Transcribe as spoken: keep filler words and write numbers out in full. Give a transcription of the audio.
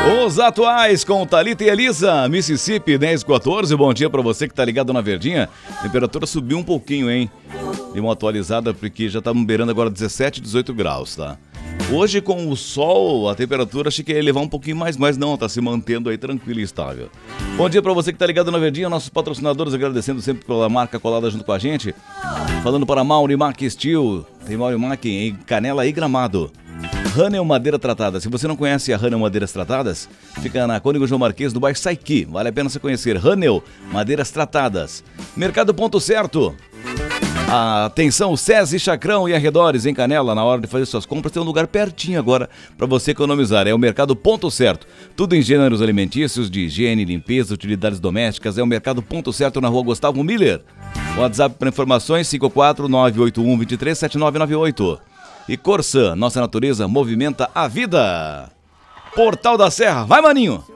Os atuais com Thalita e Elisa, Mississippi dez e quatorze. Bom dia pra você que tá ligado na Verdinha. A temperatura subiu um pouquinho, hein? Deu uma atualizada porque já estamos beirando agora dezessete, dezoito graus, tá? Hoje com o sol, a temperatura achei que ia elevar um pouquinho mais, mas não, tá se mantendo aí tranquilo e estável. Bom dia pra você que tá ligado na Verdinha, nossos patrocinadores agradecendo sempre pela marca colada junto com a gente. Falando para Maurimac Steel, tem Maurimac em Canela e Gramado. Hanel Madeira Tratada. Se você não conhece a Hanel Madeiras Tratadas, fica na Cônigo João Marquês, do bairro Saiqui. Vale a pena você conhecer. Hanel Madeiras Tratadas. Mercado Ponto Certo. Atenção, SESI, Chacrão e arredores em Canela. Na hora de fazer suas compras, tem um lugar pertinho agora para você economizar. É o Mercado Ponto Certo. Tudo em gêneros alimentícios, de higiene, limpeza, utilidades domésticas. É o Mercado Ponto Certo na Rua Gustavo Miller. WhatsApp para informações cinco quatro nove oito um dois três sete nove nove oito. E Corsã, nossa natureza movimenta a vida. Portal da Serra, vai, maninho!